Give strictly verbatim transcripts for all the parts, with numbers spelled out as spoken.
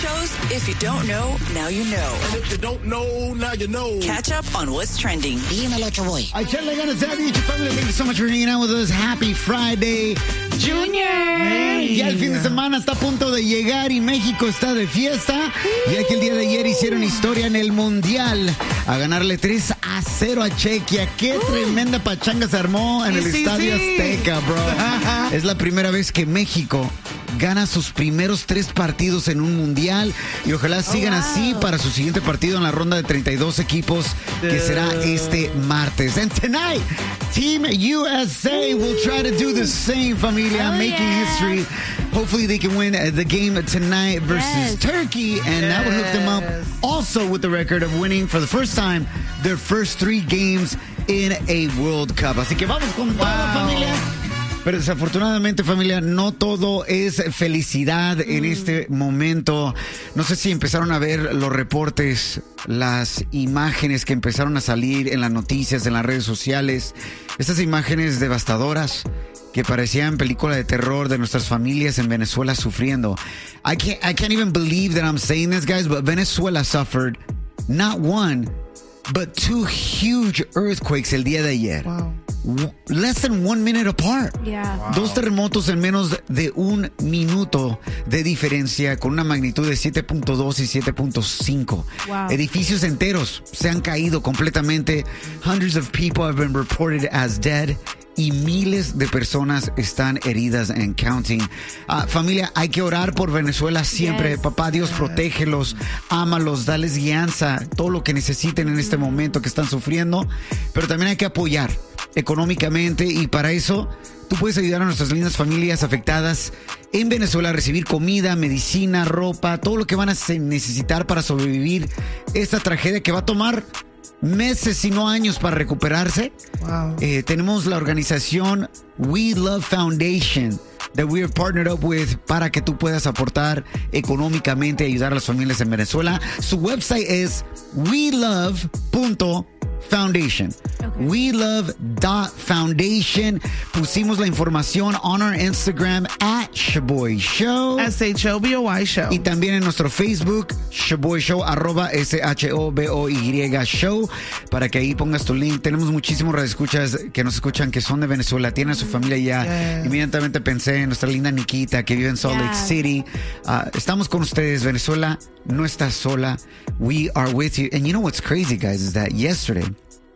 shows. If you don't know, now you know. And if you don't know, now you know. Catch up on what's trending. Dímelo, Choboy. I echarle ganas de dicho family. Thank you so much for hanging out with us. Happy Friday, Junior. Hey. Ya el fin de semana está a punto de llegar y México está de fiesta. Ya que el día de ayer hicieron historia en el Mundial a ganarle tres a cero a Chequia. Qué uh. tremenda pachanga se armó en el sí, Estadio sí. Azteca, bro. Es la primera vez que México gana sus primeros tres partidos en un mundial y ojalá sigan oh, wow. así para su siguiente partido en la ronda de treinta y dos equipos que será este martes. And tonight, Team U S A will try to do the same, familia, oh, making yeah. history. Hopefully they can win the game tonight versus yes. Turkey, and yes. that would hook them up also with the record of winning for the first time their first three games in a World Cup. Así que vamos con wow. toda familia. Pero desafortunadamente, familia, no todo es felicidad en este momento. No sé si empezaron a ver los reportes, las imágenes que empezaron a salir en las noticias, en las redes sociales. Estas imágenes devastadoras que parecían película de terror de nuestras familias en Venezuela sufriendo. I can't, I can't even believe that I'm saying this, guys, but Venezuela suffered not one, but two huge earthquakes el día de ayer. Wow. Less than one minute apart. Yeah. Wow. Dos terremotos en menos de un minuto de diferencia con una magnitud de siete punto dos y siete punto cinco. Wow. Edificios enteros se han caído completamente. Hundreds of people have been reported as dead. Y miles de personas están heridas and counting. Uh, familia, hay que orar por Venezuela siempre. Yes. Papá Dios, protégelos, ámalos, dales guianza, todo lo que necesiten en este momento que están sufriendo. Pero también hay que apoyar económicamente y para eso tú puedes ayudar a nuestras lindas familias afectadas en Venezuela a recibir comida, medicina, ropa, todo lo que van a necesitar para sobrevivir esta tragedia que va a tomar meses, si no años, para recuperarse. Wow. Eh, tenemos la organización We Love Foundation that we have partnered up with para que tú puedas aportar económicamente y ayudar a las familias en Venezuela. Su website es we love dot foundation. Okay. we love dot foundation. Pusimos la información on our Instagram at Shoboy Show. S H O B O Y Show. Y también en nuestro Facebook, Shoboy Show, arroba S H O B O Y Show, para que ahí pongas tu link. Tenemos muchísimos radioescuchas que nos escuchan que son de Venezuela, tienen a su familia ya. Yeah. Inmediatamente pensé en nuestra linda Nikita que vive en Salt yeah. Lake City. Uh, estamos con ustedes. Venezuela no está sola. We are with you. And you know what's crazy, guys, is that yesterday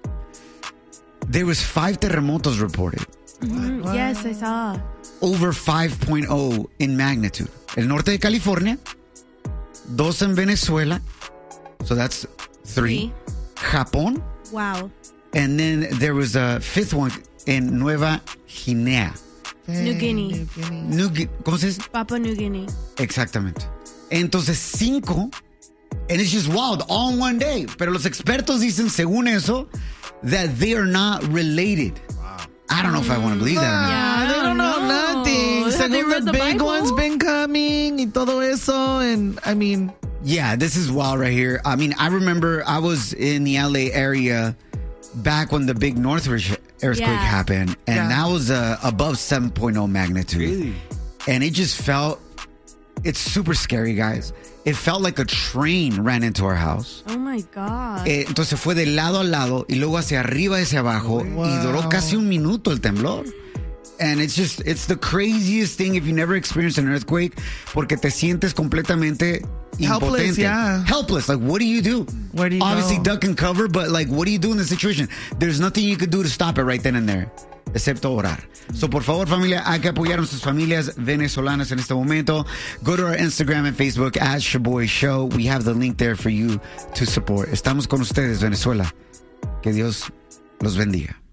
there was five terremotos reported. Mm-hmm. Yes, I saw. Over five point oh in magnitude. El norte de California, dos en Venezuela, so that's three. Japón. Wow. And then there was a fifth one in Nueva Guinea. New Guinea. New Guinea. ¿Cómo se dice? Papua New Guinea. Exactamente. Entonces, cinco, and it's just wild, all in one day. Pero los expertos dicen, según eso, that they are not related. Wow. I don't know if I want to believe that. Yeah, they don't know no. nothing. Según the, the big Bible? ones been coming y todo eso, and I mean... Yeah, this is wild right here. I mean, I remember I was in the L A area back when the big Northridge earthquake yeah. happened, and yeah. that was uh, above seven point oh magnitude. Really? And it just felt, it's super scary, guys. It felt like a train ran into our house. Oh my God. Eh, entonces fue de lado a lado y luego hacia arriba y hacia abajo. Wow. Y duró casi un minuto el temblor. And it's just, it's the craziest thing if you never experienced an earthquake, porque te sientes completamente helpless, impotente. yeah. Helpless. Like, what do you do? Where do you Obviously, go? duck and cover, but like, what do you do in the situation? There's nothing you could do to stop it right then and there, excepto orar. So, por favor, familia, hay que apoyar a nuestras familias venezolanas en este momento. Go to our Instagram and Facebook at Shoboy Show. We have the link there for you to support. Estamos con ustedes, Venezuela. Que Dios los bendiga.